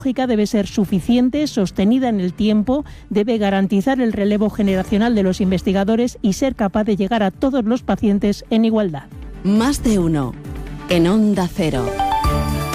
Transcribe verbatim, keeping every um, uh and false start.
debe ser suficiente, sostenida en el tiempo, debe garantizar el relevo generacional de los investigadores y ser capaz de llegar a todos los pacientes en igualdad. Más de uno en Onda Cero.